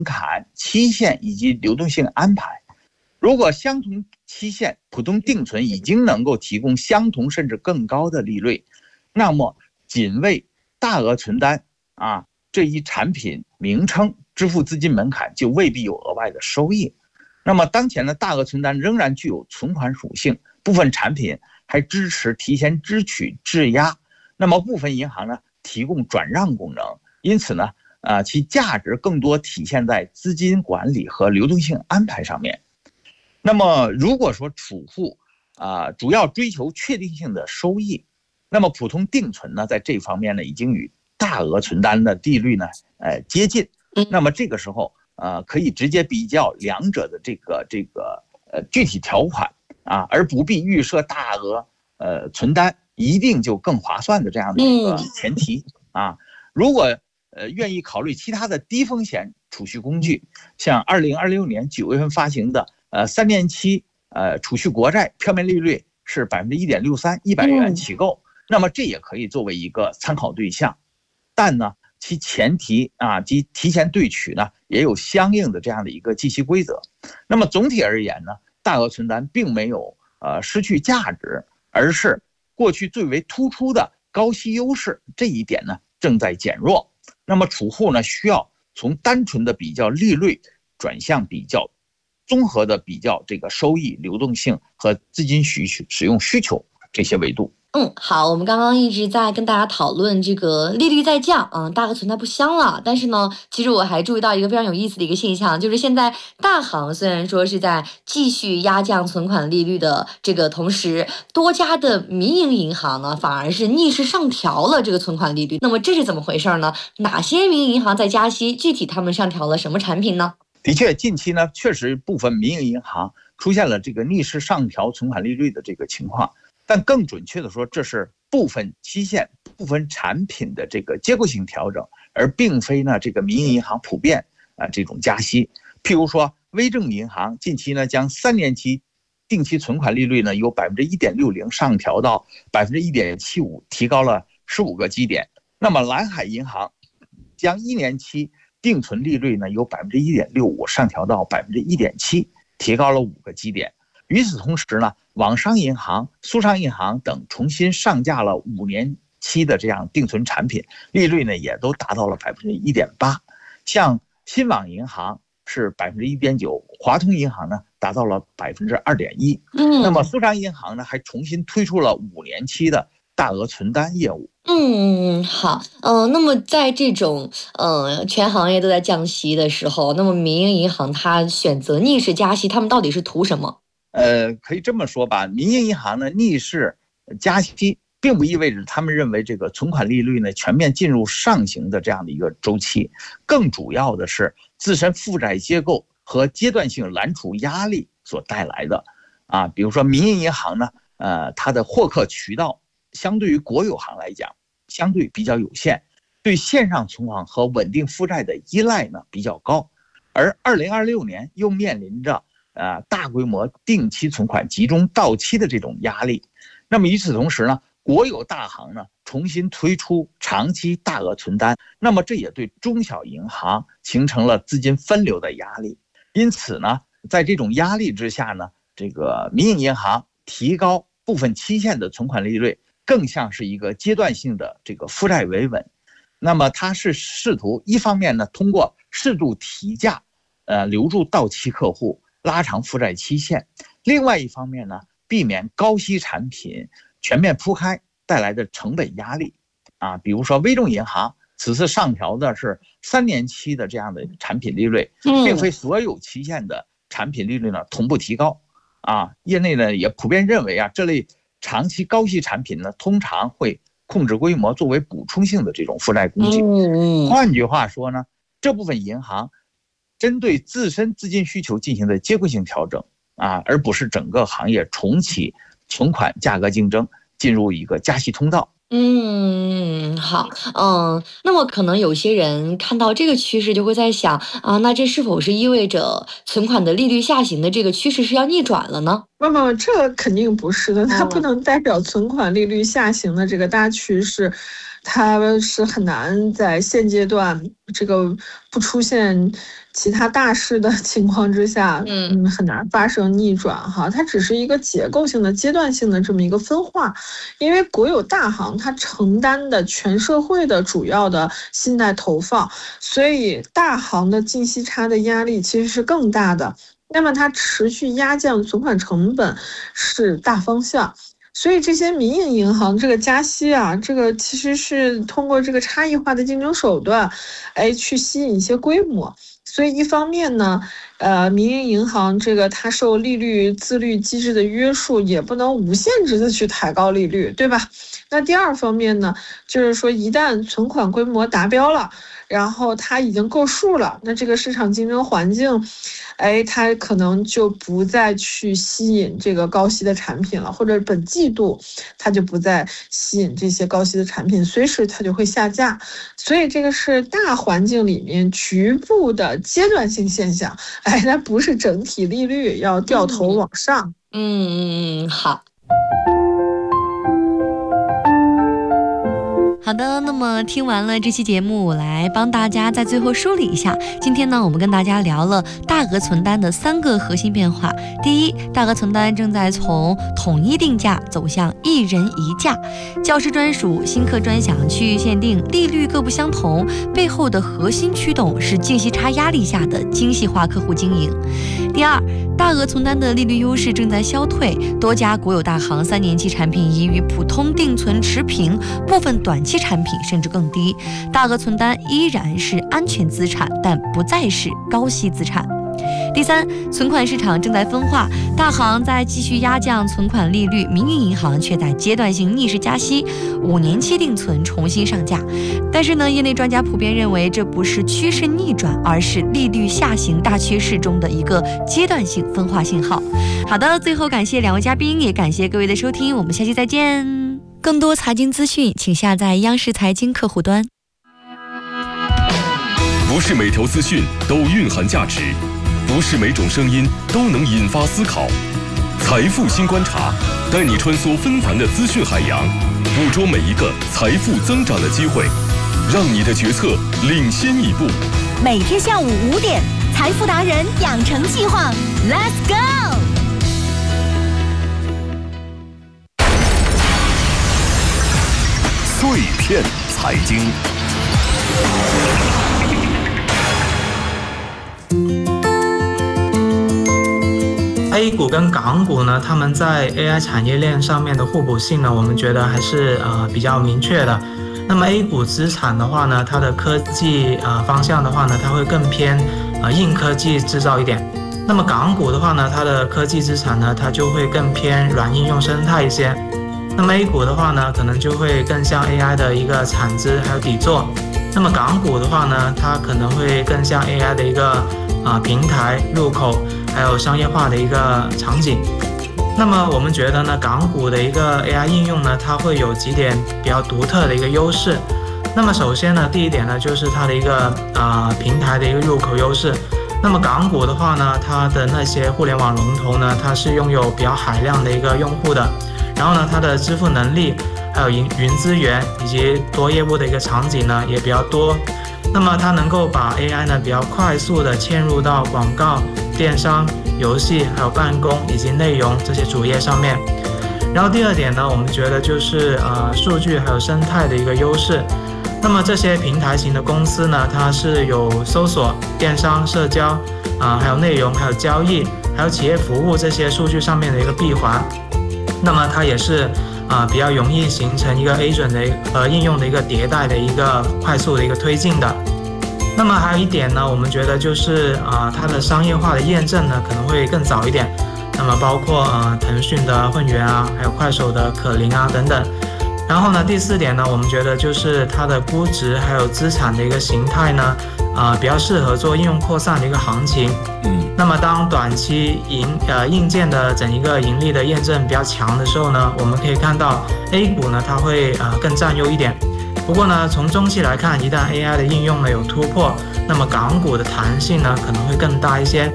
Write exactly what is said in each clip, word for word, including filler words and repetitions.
槛、期限以及流动性安排。如果相同期限普通定存已经能够提供相同甚至更高的利率，那么仅为大额存单啊这一产品名称支付资金门槛就未必有额外的收益。那么当前的大额存单仍然具有存款属性，部分产品还支持提前支取质押，那么部分银行呢提供转让功能，因此呢，呃，其价值更多体现在资金管理和流动性安排上面。那么如果说储户啊、呃、主要追求确定性的收益，那么普通定存呢在这方面呢已经与大额存单的利率呢呃接近，那么这个时候呃可以直接比较两者的这个这个呃具体条款啊，而不必预设大额呃存单一定就更划算的这样的一个前提啊。如果呃愿意考虑其他的低风险储蓄工具，像二零二六年九月份发行的呃三年期呃储蓄国债，票面利率是百分之一点六三，一百元起购，那么这也可以作为一个参考对象。但呢，其前提啊及提前对取呢也有相应的这样的一个计息规则。那么总体而言呢，大额存单并没有呃失去价值，而是过去最为突出的高息优势这一点呢正在减弱。那么储户呢需要从单纯的比较利率转向比较综合的比较这个收益、流动性和资金需求使用需求这些维度。 嗯，好，我们刚刚一直在跟大家讨论这个利率在降，嗯，大额存单不香了。但是呢，其实我还注意到一个非常有意思的一个现象，就是现在大行虽然说是在继续压降存款利率的这个同时，多家的民营银行呢反而是逆势上调了这个存款利率。那么这是怎么回事呢？哪些民营银行在加息？具体他们上调了什么产品呢？ 的确，近期呢确实部分民营银行出现了这个逆势上调存款利率的这个情况。但更准确的说，这是部分期限、部分产品的这个结构性调整，而并非呢这个民营银行普遍啊、呃、这种加息。譬如说，微众银行近期呢将三年期定期存款利率呢由百分之一点六零上调到百分之一点七五，提高了十五个基点。那么蓝海银行将一年期定存利率呢由百分之一点六五上调到百分之一点七，提高了五个基点。与此同时呢，网商银行、苏商银行等重新上架了五年期的这样定存产品，利率呢也都达到了百分之一点八。像新网银行是百分之一点九，华通银行呢达到了百分之二点一。 嗯， 那么苏商银行呢还重新推出了五年期的大额存单业务。 嗯，好，嗯、呃，那么在这种呃全行业都在降息的时候，那么民营银行它选择逆势加息，他们到底是图什么？ 呃，可以这么说吧，民营银行呢逆势加息，并不意味着他们认为这个存款利率呢全面进入上行的这样的一个周期，更主要的是自身负债结构和阶段性揽储压力所带来的。啊，比如说民营银行呢，呃，它的获客渠道相对于国有行来讲，相对比较有限，对线上存款和稳定负债的依赖呢比较高，而二零二六年又面临着呃，大规模定期存款集中到期的这种压力。那么与此同时呢，国有大行呢重新推出长期大额存单，那么这也对中小银行形成了资金分流的压力。因此呢，在这种压力之下呢，这个民营银行提高部分期限的存款利率，更像是一个阶段性的这个负债维稳。那么它是试图一方面呢，通过适度提价，呃，留住到期客户，拉长负债期限；另外一方面呢，避免高息产品全面铺开带来的成本压力。啊，比如说微众银行此次上调的是三年期的这样的产品利率，并非所有期限的产品利率呢同步提高。啊，业内呢也普遍认为啊，这类长期高息产品呢通常会控制规模，作为补充性的这种负债工具。换句话说呢，这部分银行针对自身资金需求进行的结构性调整啊，而不是整个行业重启存款价格竞争，进入一个加息通道。 嗯，好，嗯，那么可能有些人看到这个趋势就会在想啊，那这是否是意味着存款的利率下行的这个趋势是要逆转了呢？ 不不，这肯定不是的，它不能代表存款利率下行的这个大趋势，它是很难在现阶段这个不出现其他大事的情况之下，嗯，很难发生逆转哈。它只是一个结构性的、阶段性的这么一个分化，因为国有大行它承担的全社会的主要的信贷投放，所以大行的净息差的压力其实是更大的。那么它持续压降存款成本是大方向，所以这些民营银行这个加息啊，这个其实是通过这个差异化的竞争手段，哎，去吸引一些规模。所以一方面呢，呃，民营银行这个它受利率自律机制的约束，也不能无限制的去抬高利率，对吧？那第二方面呢，就是说一旦存款规模达标了，然后它已经够数了，那这个市场竞争环境，哎，它可能就不再去吸引这个高息的产品了，或者本季度它就不再吸引这些高息的产品，随时它就会下架。所以这个是大环境里面局部的阶段性现象，哎，它不是整体利率要掉头往上。 嗯嗯嗯，好。好的，那么听完了这期节目，我来帮大家在最后梳理一下。今天呢，我们跟大家聊了大额存单的三个核心变化。第一，大额存单正在从统一定价走向一人一价，教师专属、新课专享、区域限定，利率各不相同，背后的核心驱动是净息差压力下的精细化客户经营。第二，大额存单的利率优势正在消退，多家国有大行三年期产品已与普通定存持平，部分短期产品甚至更低，大额存单依然是安全资产，但不再是高息资产。第三，存款市场正在分化，大行在继续压降存款利率，民营银行却在阶段性逆势加息，五年期定存重新上架。但是呢，业内专家普遍认为这不是趋势逆转，而是利率下行大趋势中的一个阶段性分化信号。好的，最后感谢两位嘉宾，也感谢各位的收听，我们下期再见。更多财经资讯，请下载央视财经客户端。 不是每条资讯都蕴含价值，不是每种声音都能引发思考。财富新观察，带你穿梭纷繁的资讯海洋，捕捉每一个财富增长的机会，让你的决策领先一步。 每天下午五点，财富达人养成计划 ，Let's go！ 碎片财经。 A 股跟港股呢，他们在 A I 产业链上面的互补性呢，我们觉得还是呃比较明确的。那么 A 股资产的话呢，它的科技呃方向的话呢，它会更偏呃硬科技制造一点。那么港股的话呢，它的科技资产呢，它就会更偏软应用生态一些。那么 A 股的话呢，可能就会更像 A I 的一个产值还有底座。那么港股的话呢，它可能会更像 A I 的一个啊、呃、平台入口，还有商业化的一个场景。那么我们觉得呢，港股的一个 A I 应用呢，它会有几点比较独特的一个优势。那么首先呢，第一点呢，就是它的一个啊、呃、平台的一个入口优势。那么港股的话呢，它的那些互联网龙头呢，它是拥有比较海量的一个用户的。然后呢，它的支付能力，还有云云资源以及多业务的一个场景呢也比较多。那么它能够把 A I 呢比较快速的嵌入到广告、电商、游戏、还有办公以及内容这些主页上面。然后第二点呢，我们觉得就是呃数据还有生态的一个优势。那么这些平台型的公司呢，它是有搜索、电商、社交啊、呃，还有内容、还有交易、还有企业服务这些数据上面的一个闭环。那么它也是啊、呃、比较容易形成一个 agent 的呃应用的一个迭代的一个快速的一个推进的。那么还有一点呢，我们觉得就是啊、呃、它的商业化的验证呢可能会更早一点。那么包括呃腾讯的混元啊，还有快手的可伶啊等等。然后呢，第四点呢，我们觉得就是它的估值还有资产的一个形态呢，啊、呃、比较适合做应用扩散的一个行情。嗯。那么当短期盈呃硬件的整一个盈利的验证比较强的时候呢，我们可以看到 A 股呢它会呃更占优一点。不过呢，从中期来看，一旦 A I 的应用呢有突破，那么港股的弹性呢可能会更大一些。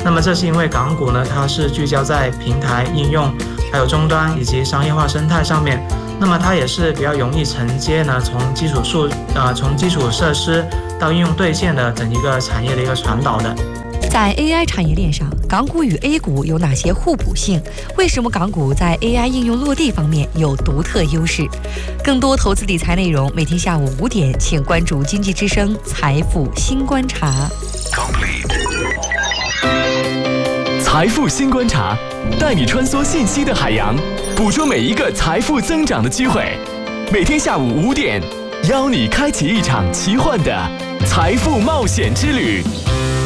那么这是因为港股呢，它是聚焦在平台应用、还有终端以及商业化生态上面。那么它也是比较容易承接呢，从基础数呃从基础设施到应用兑现的整一个产业的一个传导的。 在 A I 产业链上，港股与 A 股有哪些互补性？为什么港股在 A I 应用落地方面有独特优势？更多投资理财内容，每天下午五点，请关注经济之声财富新观察。 财富新观察，带你穿梭信息的海洋，捕捉每一个财富增长的机会。每天下午五点，邀你开启一场奇幻的财富冒险之旅。